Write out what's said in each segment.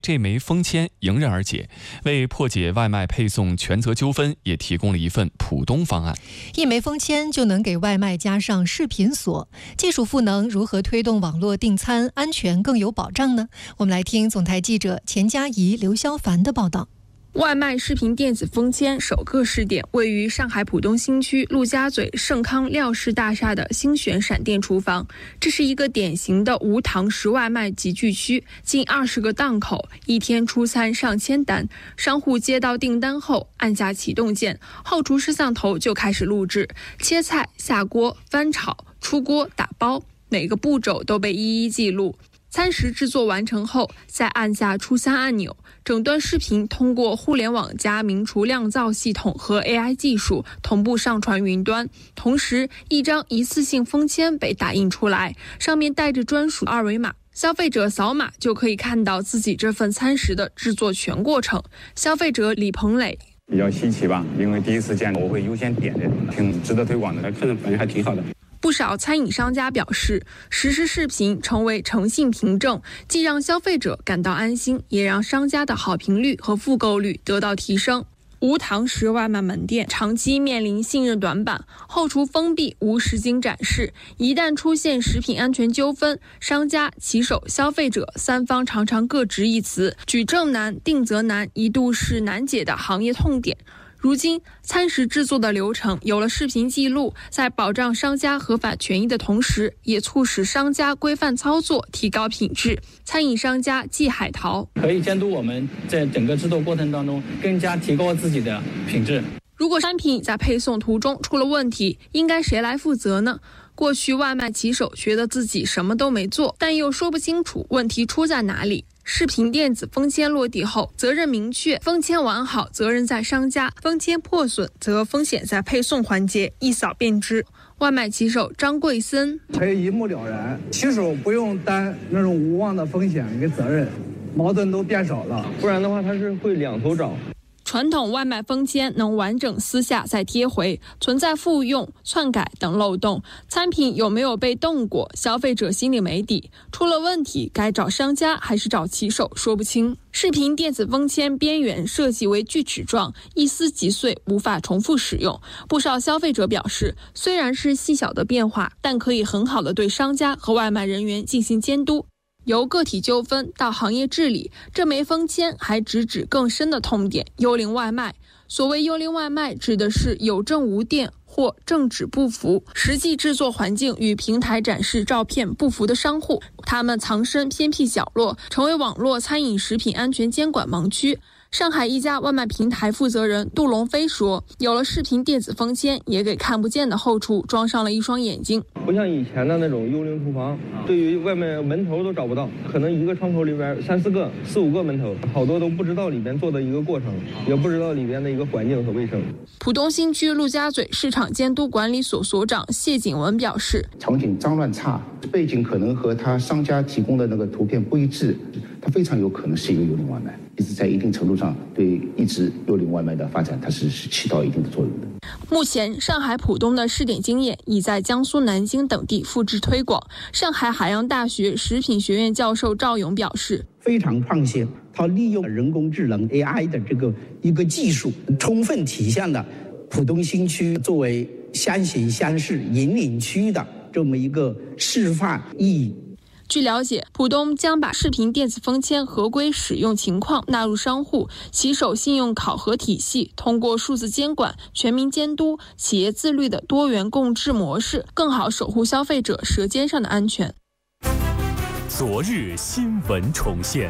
这枚封签迎刃而解，为破解外卖配送权责纠纷也提供了一份浦东方案。 一枚封签就能给外卖加上视频锁，技术赋能如何推动网络订餐安全更有保障呢？我们来听总台记者钱佳怡、刘肖凡的报道。 外卖视频电子封签首个试点位于上海浦东新区陆家嘴盛康廖氏大厦的星选闪电厨房。这是一个典型的无堂食外卖集聚区，近20个档口，一天出餐上千单。商户接到订单后，按下启动键，后厨摄像头就开始录制，切菜、下锅、翻炒、出锅、打包，每个步骤都被一一记录。餐食制作完成后，再按下出餐按钮，整段视频通过互联网加名厨酿造系统和 AI 技术同步上传云端。同时，一张一次性封签被打印出来，上面带着专属二维码，消费者扫码就可以看到自己这份餐食的制作全过程。消费者李鹏磊： 比较稀奇吧，因为第一次见，我会优先点这种的，挺值得推广的，看着反正还挺好的。 不少餐饮商家表示，实时视频成为诚信凭证，既让消费者感到安心，也让商家的好评率和复购率得到提升。无堂食外卖门店长期面临信任短板，后厨封闭，无实景展示，一旦出现食品安全纠纷，商家、骑手、消费者三方常常各执一词，举证难、定责难，一度是难解的行业痛点。如今，餐食制作的流程有了视频记录，在保障商家合法权益的同时，也促使商家规范操作，提高品质。餐饮商家季海淘： 可以监督我们在整个制作过程当中更加提高自己的品质。 如果商品在配送途中出了问题，应该谁来负责呢？过去外卖骑手觉得自己什么都没做，但又说不清楚问题出在哪里。视频电子封签落地后，责任明确，封签完好责任在商家，封签破损则风险在配送环节，一扫便知。外卖骑手张贵森： 可以一目了然，骑手不用担那种无望的风险跟责任，矛盾都变少了， 不然的话他是会两头找。 传统外卖封签能完整撕下再贴回，存在复用、篡改等漏洞。餐品有没有被动过，消费者心里没底。出了问题，该找商家还是找骑手，说不清。视频电子封签边缘设计为锯齿状，一撕即碎，无法重复使用。不少消费者表示，虽然是细小的变化，但可以很好的对商家和外卖人员进行监督。由个体纠纷到行业治理，这枚封签还直指更深的痛点——幽灵外卖。所谓幽灵外卖，指的是有证无店或证纸不符，实际制作环境与平台展示照片不符的商户，他们藏身偏僻角落，成为网络餐饮食品安全监管盲区。上海一家外卖平台负责人杜龙飞说，有了视频电子封签，也给看不见的后厨装上了一双眼睛。 不像以前的那种幽灵厨房，对于外面门头都找不到，可能一个窗口里边3、4个、4、5个门头，好多都不知道里边做的一个过程，也不知道里边的一个环境和卫生。 浦东新区陆家嘴市场监督管理所所长谢景文表示， 场景脏乱差，背景可能和他商家提供的那个图片不一致，它非常有可能是一个幽灵外卖，一直在一定程度上对一直幽灵外卖的发展，它是起到一定的作用的。 目前，上海浦东的试点经验已在江苏南京等地复制推广。上海海洋大学食品学院教授赵勇表示， 非常创新，它利用人工智能 AI 的这个一个技术，充分体现了浦东新区作为先行先试引领区的这么一个示范意义。 据了解，浦东将把视频电子封签合规使用情况纳入商户骑手信用考核体系，通过数字监管、全民监督、企业自律的多元共治模式，更好守护消费者舌尖上的安全。 昨日新闻重现，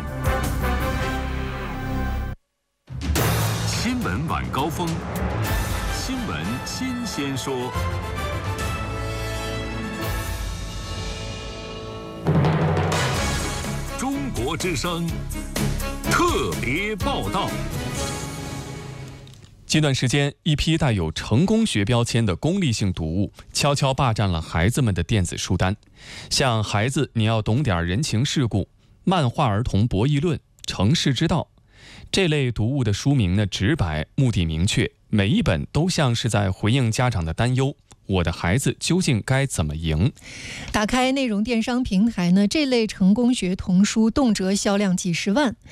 新闻晚高峰，新闻新鲜说。中国之声特别报道。 近段时间，一批带有成功学标签的功利性读物悄悄霸占了孩子们的电子书单，像《孩子你要懂点人情世故》、《漫画儿童博弈论》、《成事之道》这类读物的书名呢，直白，目的明确，每一本都像是在回应家长的担忧。我的孩子究竟该怎么赢？ 打开内容电商平台呢，这类成功学童书动辄销量几十万。